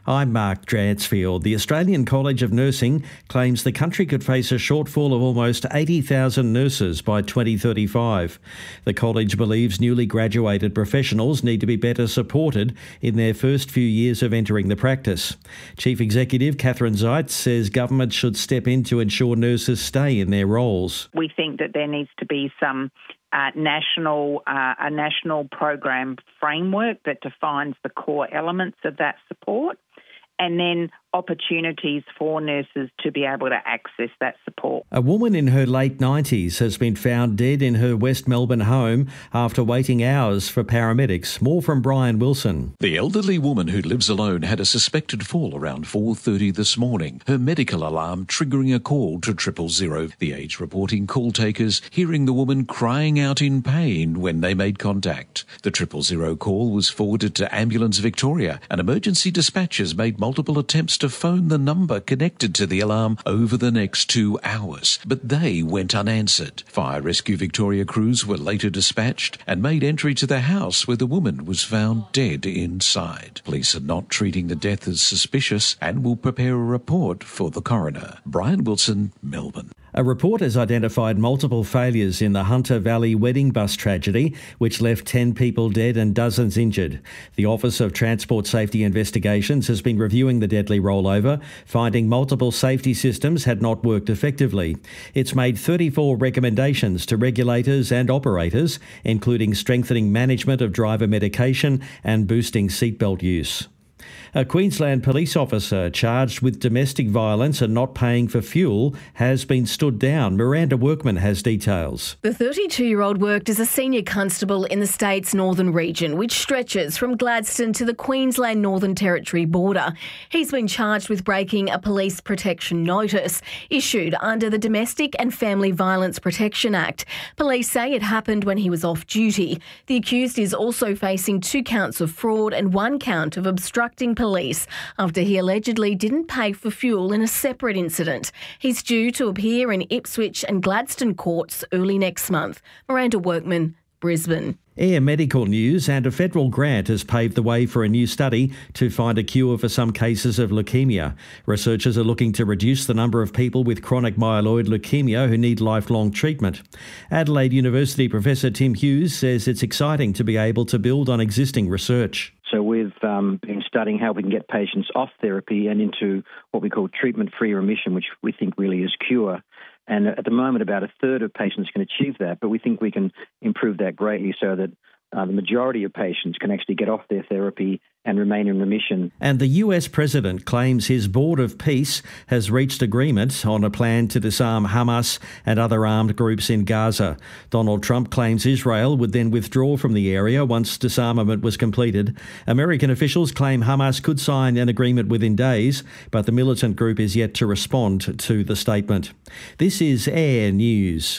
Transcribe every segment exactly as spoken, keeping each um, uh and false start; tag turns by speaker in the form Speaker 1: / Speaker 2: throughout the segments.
Speaker 1: I'm Mark Dransfield. The Australian College of Nursing claims the country could face a shortfall of almost eighty thousand nurses by twenty thirty-five. The college believes newly graduated professionals need to be better supported in their first few years of entering the practice. Chief Executive Catherine Zeitz says government should step in to ensure nurses stay in their roles.
Speaker 2: We think that there needs to be some Uh, national uh, a national program framework that defines the core elements of that support, and then opportunities for nurses to be able to access that support.
Speaker 1: A woman in her late nineties has been found dead in her West Melbourne home after waiting hours for paramedics. More from Brian Wilson.
Speaker 3: The elderly woman who lives alone had a suspected fall around four thirty this morning, her medical alarm triggering a call to triple zero. The Age reporting call takers hearing the woman crying out in pain when they made contact. The triple zero call was forwarded to Ambulance Victoria, and emergency dispatchers made multiple attempts to phone the number connected to the alarm over the next two hours, but they went unanswered. Fire Rescue Victoria crews were later dispatched and made entry to the house where the woman was found dead inside. Police are not treating the death as suspicious and will prepare a report for the coroner. Brian Wilson, Melbourne.
Speaker 1: A report has identified multiple failures in the Hunter Valley wedding bus tragedy, which left ten people dead and dozens injured. The Office of Transport Safety Investigations has been reviewing the deadly rollover, finding multiple safety systems had not worked effectively. It's made thirty-four recommendations to regulators and operators, including strengthening management of driver medication and boosting seatbelt use. A Queensland police officer charged with domestic violence and not paying for fuel has been stood down. Miranda Workman has details.
Speaker 4: The thirty-two-year-old worked as a senior constable in the state's northern region, which stretches from Gladstone to the Queensland Northern Territory border. He's been charged with breaking a police protection notice issued under the Domestic and Family Violence Protection Act. Police say it happened when he was off duty. The accused is also facing two counts of fraud and one count of obstructing police after he allegedly didn't pay for fuel in a separate incident. He's due to appear in Ipswich and Gladstone courts early next month. Miranda Workman, Brisbane.
Speaker 1: Air medical news, and a federal grant has paved the way for a new study to find a cure for some cases of leukemia. Researchers are looking to reduce the number of people with chronic myeloid leukemia who need lifelong treatment. Adelaide University Professor Tim Hughes says it's exciting to be able to build on existing research.
Speaker 5: So we've um, been studying how we can get patients off therapy and into what we call treatment-free remission, which we think really is cure. And at the moment, about a third of patients can achieve that, but we think we can improve that greatly so that uh, the majority of patients can actually get off their therapy and remain in remission.
Speaker 1: And the U S president claims his Board of Peace has reached agreement on a plan to disarm Hamas and other armed groups in Gaza. Donald Trump claims Israel would then withdraw from the area once disarmament was completed. American officials claim Hamas could sign an agreement within days, but the militant group is yet to respond to the statement. This is Air News.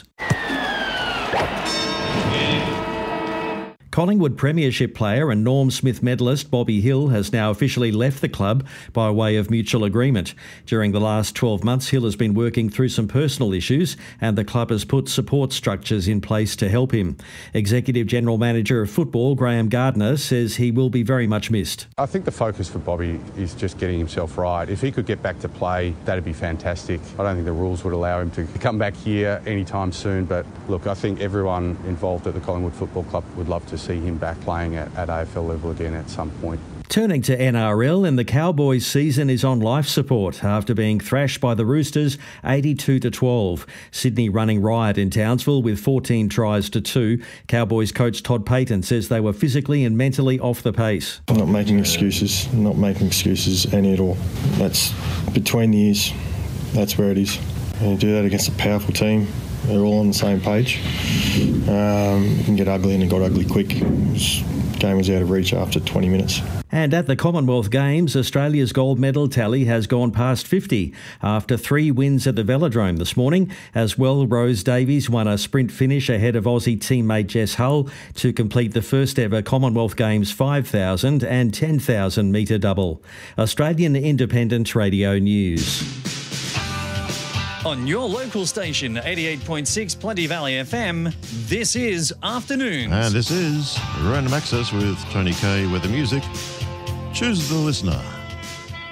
Speaker 1: Collingwood Premiership player and Norm Smith medalist Bobby Hill has now officially left the club by way of mutual agreement. During the last twelve months, Hill has been working through some personal issues and the club has put support structures in place to help him. Executive General Manager of Football, Graham Gardner, says he will be very much missed.
Speaker 6: I think the focus for Bobby is just getting himself right. If he could get back to play, that'd be fantastic. I don't think the rules would allow him to come back here anytime soon, but look, I think everyone involved at the Collingwood Football Club would love to see him back playing at, at A F L level again at some point.
Speaker 1: Turning to N R L, and the Cowboys' season is on life support after being thrashed by the Roosters eighty-two to twelve. Sydney running riot in Townsville with fourteen tries to two. Cowboys coach Todd Payton says they were physically and mentally off the pace.
Speaker 7: I'm not making excuses, I'm not making excuses any at all. That's between the ears, that's where it is. And you do that against a powerful team. They're all on the same page. Um, it can get ugly, and it got ugly quick. The game was out of reach after twenty minutes.
Speaker 1: And at the Commonwealth Games, Australia's gold medal tally has gone past fifty after three wins at the Velodrome this morning. As well, Rose Davies won a sprint finish ahead of Aussie teammate Jess Hull to complete the first ever Commonwealth Games five thousand and ten thousand metre double. Australian Independent Radio News.
Speaker 8: On your local station, eighty-eight point six Plenty Valley F M, this is Afternoons.
Speaker 9: And this is Random Access with Tony Kay with the music. Choose the listener.